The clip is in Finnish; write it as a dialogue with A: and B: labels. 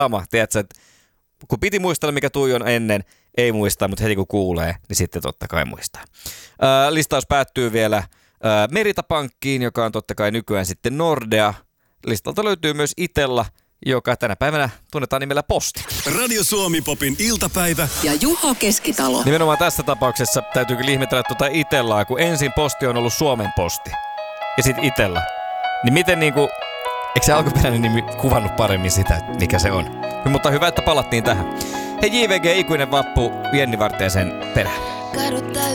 A: sama, tiedätkö, että kun piti muistella, mikä Tuiju on ennen, ei muista, mutta heti kun kuulee, niin sitten totta kai muistaa. Listaus päättyy vielä Merita Pankkiin, joka on totta kai nykyään sitten Nordea. Listalta löytyy myös Itella, joka tänä päivänä tunnetaan nimellä Posti.
B: Radio Suomi Popin iltapäivä.
C: Ja Juho Keskitalo.
A: Nimenomaan tässä tapauksessa täytyy kyllä ihmetellä tuota Itellaa, kun ensin Posti on ollut Suomen Posti ja sitten Itella. Niin miten niinku, eikö se alkuperäinen nimi kuvannut paremmin sitä, mikä se on? Mutta hyvä, että palattiin tähän. Hei JVG, ikuinen vappu, Jenni Vartiaisen perään.